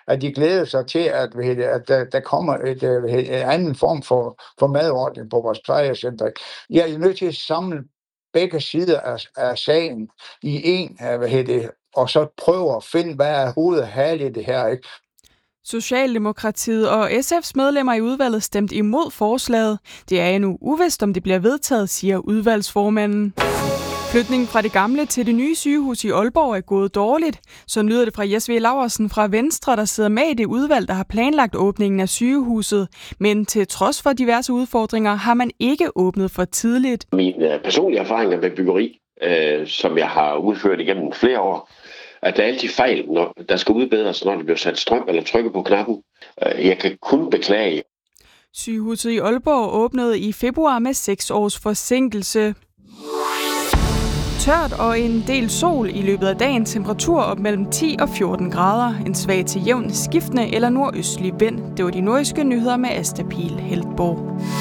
at de glæder sig til, at der kommer en anden form for madordning på vores plejecenter. Jeg er nødt til at samle begge sider af sagen i en, og så prøve at finde, hvad er hovedet i det her, ikke? Socialdemokratiet og SF's medlemmer i udvalget stemte imod forslaget. Det er endnu uvist, om det bliver vedtaget, siger udvalgsformanden. Flytningen fra det gamle til det nye sygehus i Aalborg er gået dårligt. Så lyder det fra Jes V. Laursen fra Venstre, der sidder med i det udvalg, der har planlagt åbningen af sygehuset. Men til trods for diverse udfordringer har man ikke åbnet for tidligt. Min personlige erfaringer med byggeri, som jeg har udført igennem flere år, at der er altid fejl, når der skal udbedres, når der bliver sat strøm eller trykket på knappen. Jeg kan kun beklage. Sygehuset i Aalborg åbnede i februar med 6 års forsinkelse. Tørt og en del sol i løbet af dagen, temperatur op mellem 10 og 14 grader, en svag til jævn skiftende eller nordøstlig vind. Det var de nordjyske nyheder med Asta Pihl Heltborg.